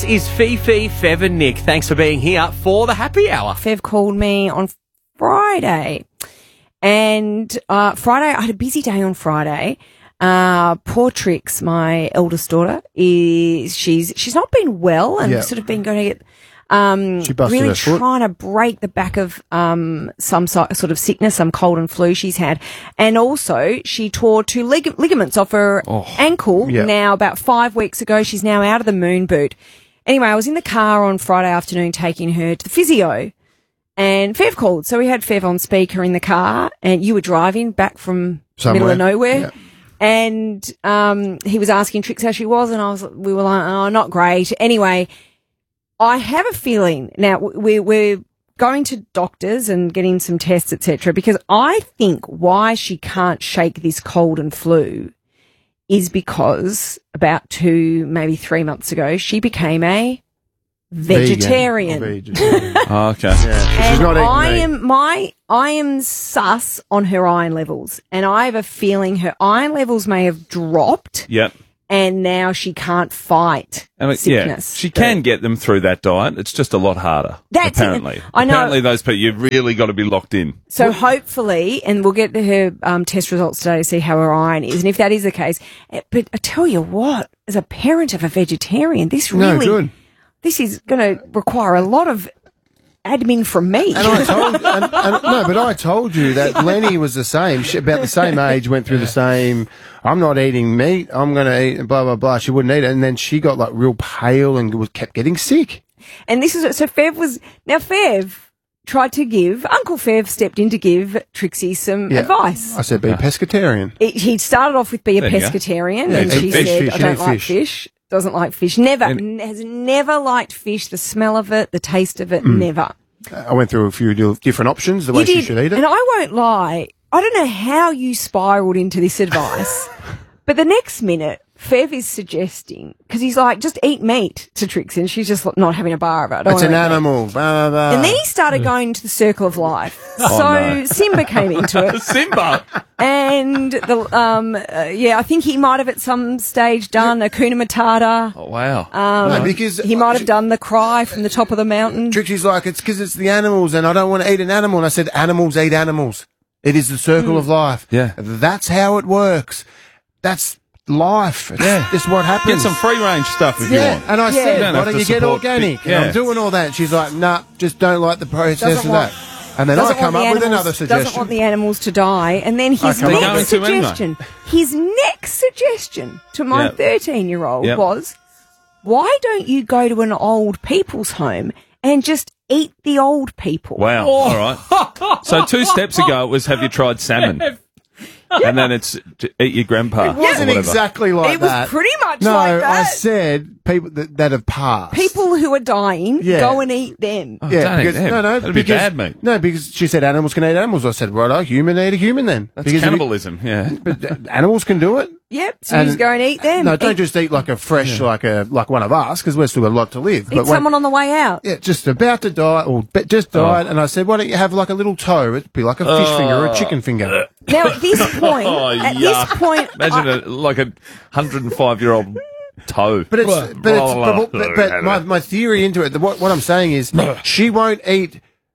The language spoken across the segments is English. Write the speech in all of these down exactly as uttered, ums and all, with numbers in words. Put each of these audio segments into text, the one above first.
Is Fifi, Fev and Nick. Thanks for being here for the happy hour. Fev called me on Friday. And uh, Friday, I had a busy day on Friday. Uh, poor Trix, my eldest daughter, is she's she's not been well and Yeah. sort of been going to get um, She busted really her foot. trying to break the back of um, some so- sort of sickness, some cold and flu she's had. And also she tore two lig- ligaments off her ankle Yeah. now about five weeks ago. She's now out of the moon boot. Anyway, I was in the car on Friday afternoon taking her to the physio. And Fev called. So we had Fev on speaker in the car and you were driving back from the middle of Somewhere. nowhere. Yeah. And um, he was asking Trix how she was and I was, we were like, oh, not great. Anyway, I have a feeling now we're, we're going to doctors and getting some tests, et cetera, because I think why she can't shake this cold and flu is because about two, maybe three months ago, she became a vegetarian. Vegan. Or vegetarian. Oh, okay. Yeah, so she's And not eating I meat. am my I am sus on her iron levels, and I have a feeling her iron levels may have dropped, Yep. and now she can't fight I mean, sickness. yeah, she can get them through that diet. It's just a lot harder. That's it. apparently. I know. Apparently, those people you've really got to be locked in. So hopefully, and we'll get her um, test results today to see how her iron is, and if that is the case. eh, But I tell you what, as a parent of a vegetarian, this No, really, good. this is going to require a lot of admin from me. And I told, and, and, no, but I told you that Lenny was the same. She, about the same age, went through the same. I'm not eating meat. I'm going to eat blah blah blah. She wouldn't eat it, and then she got like real pale and was kept getting sick. And this is so Fev was now Fev tried to give Uncle Fev stepped in to give Trixie some Yeah. advice. I said, be a pescatarian. It, he started off with be a There you go. pescatarian, Yeah, and eat she fish, said, fish, "I don't eat like fish." fish." Doesn't like fish. Never And- n- has never liked fish. The smell of it, the taste of Mm. it, never. I went through a few di- different options, the way You she did, should eat it. and I won't lie. I don't know how you spiraled into this advice, but the next minute, Fev is suggesting because he's like, "Just eat meat" to Trixie, and she's just not having a bar of it. I don't It's wanna an eat meat. animal. Blah, blah, blah. And then he started going to the circle of life. So Oh, no. Simba came into it. Simba. And the um uh, yeah, I think he might have at some stage done Hakuna Matata. Oh, wow. no, because He might have done the cry from the top of the mountain. Trixie's like, it's because it's the animals, and I don't want to eat an animal. And I said, animals eat animals. It is the circle of life. Yeah. That's how it works. That's life. It's, Yeah. It's what happens. Get some free range stuff if you Yeah, want. and I Yeah. said, You don't why have don't to you get support organic? big- And yeah. I'm doing all that. And she's like, nah, just don't like the process Doesn't of want- that. And then I Doesn't come want up the with animals- another Doesn't suggestion. want the animals to die. And then his I come up next with- They're going to suggestion, his next suggestion to my Yep. thirteen-year-old Yep. was, why don't you go to an old people's home and just eat the old people? Wow. All right. So two steps ago it was, have you tried salmon? And then it's to eat your grandpa. It or wasn't whatever. exactly like It was that. pretty much no, like I that. said people that, that have passed. People who are dying, Yeah. go and eat them. Oh, Yeah, don't eat because, them. no, no, That'd be because, bad, mate. No, because she said animals can eat animals. I said, right, human eat a human then. That's because if it- cannibalism, yeah. But uh, animals can do it. Yep, so you just go and eat them. No, don't Eat- just eat like a fresh, like a like one of us, because we've still got a lot to live. Eat when- someone on the way out. yeah, just about to die, or be- just died, and I said, why don't you have like a little toe? It'd be like a fish finger or a chicken finger. Now, at this point, Oh, at yuck. this point, Imagine I- a, like a one hundred five year old toe. But it's, but, it's but, but, but my, my theory into it, the, what, what I'm saying is, she won't eat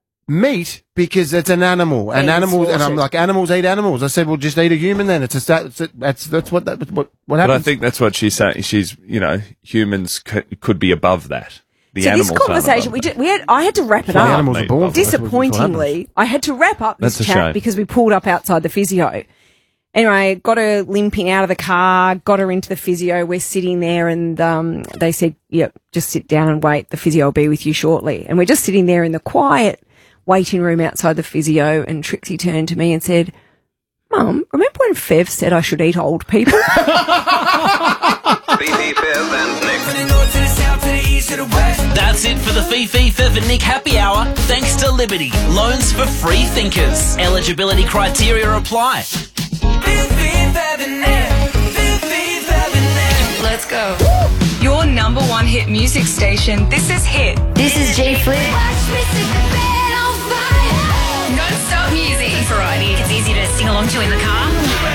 meat because it's an animal, and Yeah, animals, and I'm slaughtered. like, animals eat animals. I said, well, just eat a human then. It's a stat. It's a, that's that's what that what what But happens. I think that's what she's saying. She's, you know, humans c- could be above that. The so animals this aren't conversation, above we that. did, we had, I had to wrap it the up. animals are born. That's what- that's what happens. Disappointingly, I had to wrap up this That's a chat shame. because we pulled up outside the physio. Anyway, got her limping out of the car, got her into the physio. We're sitting there and um, they said, yep, just sit down and wait. The physio will be with you shortly. And we're just sitting there in the quiet waiting room outside the physio, and Trixie turned to me and said, Mum, remember when Fev said I should eat old people? Fifi, Fev, and Nick. That's it for the Fifi, Fev and Nick happy hour. Thanks to Liberty. Loans for free thinkers. Eligibility criteria apply. Let's go. Your number one hit music station. This is Hit. This is J Flip. Non-stop music. Variety. It's easy to sing along to in the car.